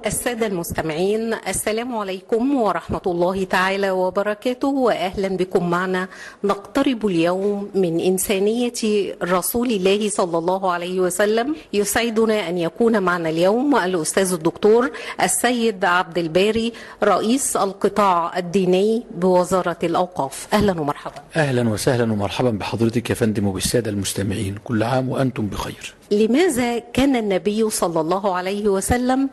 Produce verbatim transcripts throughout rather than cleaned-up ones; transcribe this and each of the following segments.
السادة المستمعين، السلام عليكم ورحمة الله تعالى وبركاته، وأهلا بكم معنا. نقترب اليوم من إنسانية رسول الله صلى الله عليه وسلم. يسعدنا أن يكون معنا اليوم الأستاذ الدكتور السيد عبد الباري، رئيس القطاع الديني بوزارة الأوقاف. أهلا ومرحبا. أهلا وسهلا ومرحبا بحضرتك يا فندم وبالسادة المستمعين، كل عام وأنتم بخير. لماذا كان النبي صلى الله عليه وسلم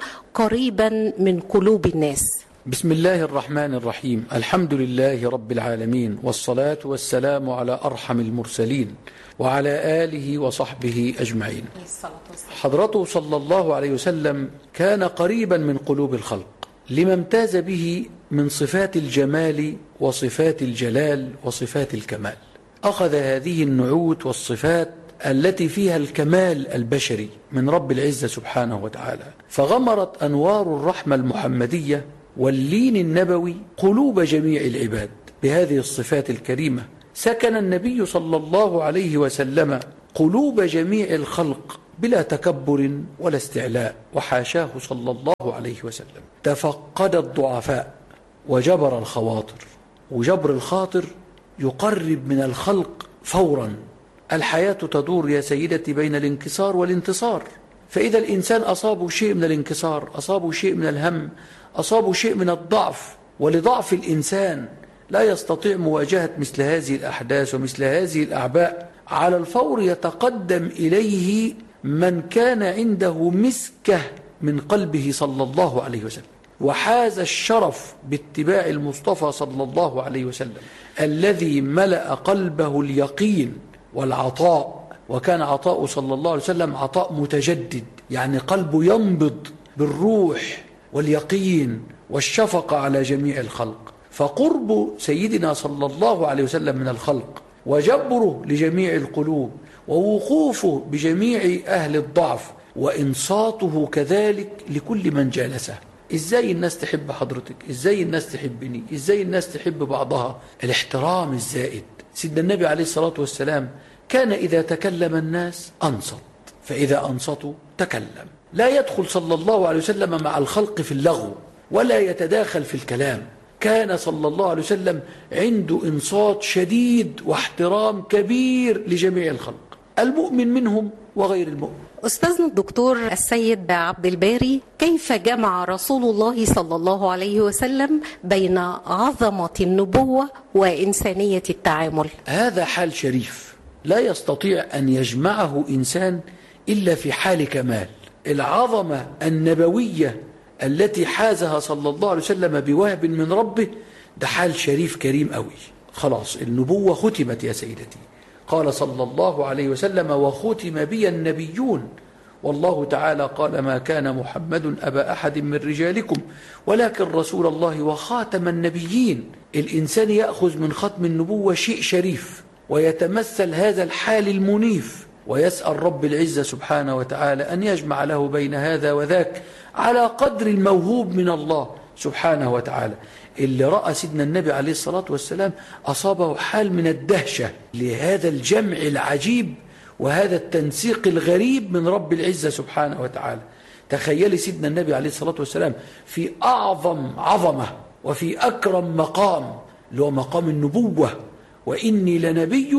قريبا من قلوب الناس؟ بسم الله الرحمن الرحيم، الحمد لله رب العالمين، والصلاة والسلام على أرحم المرسلين وعلى آله وصحبه أجمعين. حضرته صلى الله عليه وسلم كان قريبا من قلوب الخلق لما امتاز به من صفات الجمال وصفات الجلال وصفات الكمال. أخذ هذه النعوت والصفات التي فيها الكمال البشري من رب العزة سبحانه وتعالى، فغمرت أنوار الرحمة المحمدية واللين النبوي قلوب جميع العباد بهذه الصفات الكريمة. سكن النبي صلى الله عليه وسلم قلوب جميع الخلق بلا تكبر ولا استعلاء، وحاشاه صلى الله عليه وسلم. تفقد الضعفاء وجبر الخواطر، وجبر الخاطر يقرب من الخلق فورا. الحياة تدور يا سيدتي بين الانكسار والانتصار، فإذا الإنسان أصابه شيء من الانكسار، أصابه شيء من الهم، أصابه شيء من الضعف، ولضعف الإنسان لا يستطيع مواجهة مثل هذه الأحداث ومثل هذه الأعباء، على الفور يتقدم إليه من كان عنده مسكة من قلبه صلى الله عليه وسلم، وحاز الشرف باتباع المصطفى صلى الله عليه وسلم الذي ملأ قلبه اليقين والعطاء. وكان عطاؤه صلى الله عليه وسلم عطاء متجدد، يعني قلبه ينبض بالروح واليقين والشفقة على جميع الخلق. فقرب سيدنا صلى الله عليه وسلم من الخلق وجبره لجميع القلوب ووقوفه بجميع أهل الضعف وإنصاته كذلك لكل من جالسه. إزاي الناس تحب حضرتك؟ إزاي الناس تحبني؟ إزاي الناس تحب بعضها؟ الاحترام الزائد. سيدنا النبي عليه الصلاة والسلام كان إذا تكلم الناس أنصت، فإذا أنصتوا تكلم. لا يدخل صلى الله عليه وسلم مع الخلق في اللغو ولا يتداخل في الكلام. كان صلى الله عليه وسلم عنده إنصات شديد واحترام كبير لجميع الخلق، المؤمن منهم وغير المؤمن. أستاذنا الدكتور السيد عبد الباري، كيف جمع رسول الله صلى الله عليه وسلم بين عظمة النبوة وإنسانية التعامل؟ هذا حال شريف لا يستطيع أن يجمعه إنسان إلا في حال كمال. العظمة النبوية التي حازها صلى الله عليه وسلم بوهب من ربه، ده حال شريف كريم قوي. خلاص النبوة ختمت يا سيدتي. قال صلى الله عليه وسلم: وختم بي النبيون. والله تعالى قال: ما كان محمد أبا أحد من رجالكم ولكن رسول الله وخاتم النبيين. الإنسان يأخذ من ختم النبوة شيء شريف ويتمثل هذا الحال المنيف، ويسأل رب العزة سبحانه وتعالى أن يجمع له بين هذا وذاك على قدر الموهوب من الله سبحانه وتعالى. اللي رأى سيدنا النبي عليه الصلاة والسلام أصابه حال من الدهشة لهذا الجمع العجيب وهذا التنسيق الغريب من رب العزة سبحانه وتعالى. تخيلي سيدنا النبي عليه الصلاة والسلام في أعظم عظمة وفي أكرم مقام اللي هو مقام النبوة، وإني لنبي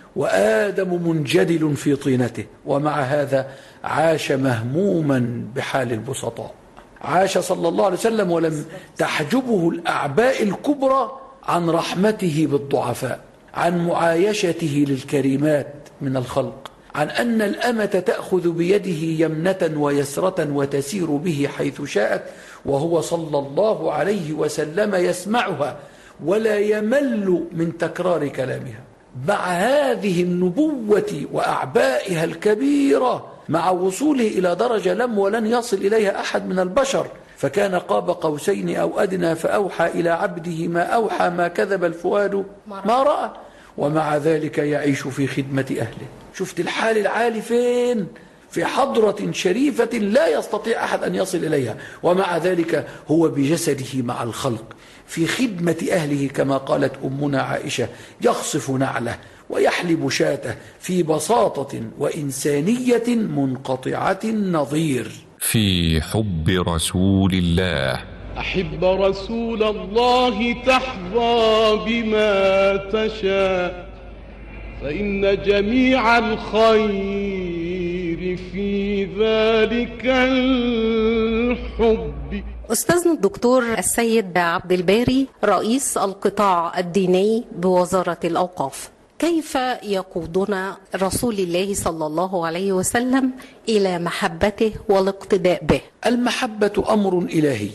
وآدم منجدل في طينته، ومع هذا عاش مهموما بحال البسطاء. عاش صلى الله عليه وسلم ولم تحجبه الأعباء الكبرى عن رحمته بالضعفاء، عن معايشته للكريمات من الخلق، عن أن الأمة تأخذ بيده يمنة ويسرة وتسير به حيث شاءت، وهو صلى الله عليه وسلم يسمعها ولا يمل من تكرار كلامها. مع هذه النبوة وأعبائها الكبيرة، مع وصوله إلى درجة لم ولن يصل إليها أحد من البشر، فكان قاب قوسين أو أدنى فأوحى إلى عبده ما أوحى، ما كذب الفؤاد ما رأى، ومع ذلك يعيش في خدمة أهله. شفت الحال العالي فين؟ في حضرة شريفة لا يستطيع أحد أن يصل إليها، ومع ذلك هو بجسده مع الخلق في خدمة أهله، كما قالت أمنا عائشة: يخصف نعله ويحلب شاته في بساطة وإنسانية منقطعة النظير. في حب رسول الله. أحب رسول الله تحظى بما تشاء، فإن جميع الخير في ذلك الحب. أستاذنا الدكتور السيد عبد الباري، رئيس القطاع الديني بوزارة الأوقاف، كيف يقودنا رسول الله صلى الله عليه وسلم إلى محبته والاقتداء به؟ المحبة أمر إلهي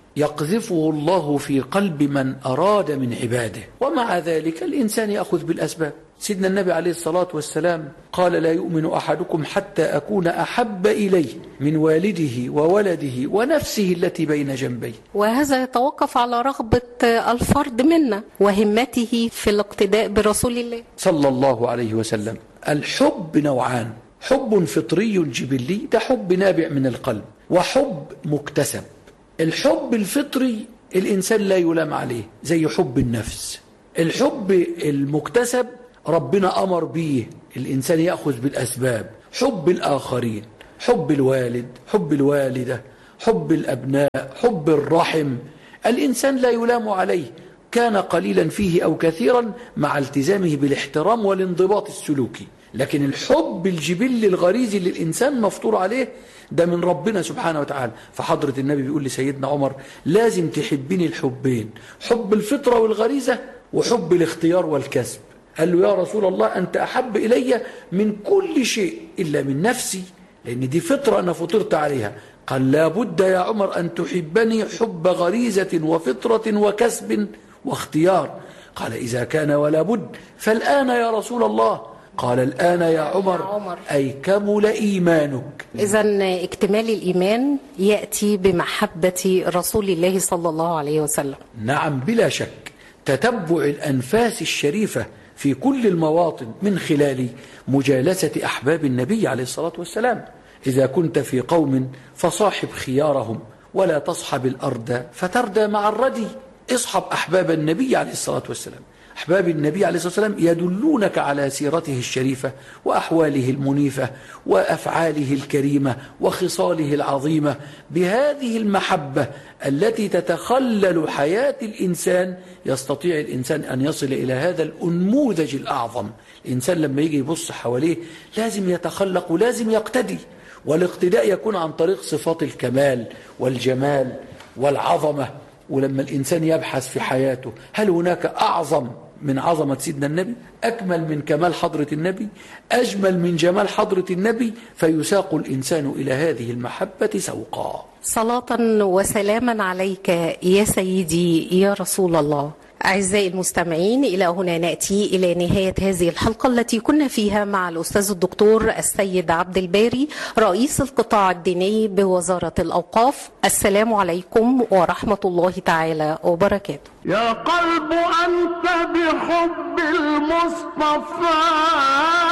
يقذفه الله في قلب من أراد من عباده، ومع ذلك الإنسان يأخذ بالأسباب. سيدنا النبي عليه الصلاة والسلام قال: لا يؤمن أحدكم حتى أكون أحب إليه من والده وولده ونفسه التي بين جنبيه. وهذا يتوقف على رغبة الفرد منا وهمته في الاقتداء برسول الله صلى الله عليه وسلم. الحب نوعان: حب فطري جبلي، ده حب نابع من القلب، وحب مكتسب. الحب الفطري الإنسان لا يلام عليه زي حب النفس. الحب المكتسب ربنا أمر به، الإنسان يأخذ بالأسباب. حب الآخرين، حب الوالد، حب الوالدة، حب الأبناء، حب الرحم، الإنسان لا يلام عليه، كان قليلا فيه أو كثيرا مع التزامه بالاحترام والانضباط السلوكي. لكن الحب الجبلي الغريزي اللي الإنسان مفطور عليه ده من ربنا سبحانه وتعالى. فحضرة النبي بيقول لسيدنا عمر: لازم تحبني الحبين، حب الفطرة والغريزة وحب الاختيار والكسب. قال له: يا رسول الله، أنت أحب إلي من كل شيء إلا من نفسي، لأن دي فطرة أنا فطرت عليها. قال: لا بد يا عمر أن تحبني حب غريزة وفطرة وكسب واختيار. قال: إذا كان ولا بد فالآن يا رسول الله. قال: الآن يا عمر, عمر. أي كمل إيمانك. إذن اكتمال الإيمان يأتي بمحبة رسول الله صلى الله عليه وسلم. نعم بلا شك. تتبع الأنفاس الشريفة في كل المواطن من خلال مجالسة أحباب النبي عليه الصلاة والسلام. إذا كنت في قوم فصاحب خيارهم، ولا تصحب الأرض فتردى مع الردي. اصحب أحباب النبي عليه الصلاة والسلام. أحباب النبي عليه الصلاة والسلام يدلونك على سيرته الشريفة وأحواله المنيفة وأفعاله الكريمة وخصاله العظيمة. بهذه المحبة التي تتخلل حياة الإنسان يستطيع الإنسان أن يصل إلى هذا الأنموذج الأعظم. الإنسان لما يجي يبص حواليه لازم يتخلق ولازم يقتدي، والاقتداء يكون عن طريق صفات الكمال والجمال والعظمة. ولما الإنسان يبحث في حياته هل هناك أعظم من عظمة سيدنا النبي، أكمل من كمال حضرة النبي، أجمل من جمال حضرة النبي، فيساق الإنسان إلى هذه المحبة سوقا. صلاة وسلاما عليك يا سيدي يا رسول الله. أعزائي المستمعين، إلى هنا نأتي إلى نهاية هذه الحلقة التي كنا فيها مع الأستاذ الدكتور السيد عبد الباري، رئيس القطاع الديني بوزارة الأوقاف. السلام عليكم ورحمة الله تعالى وبركاته. يا قلب أنت بحب المصطفى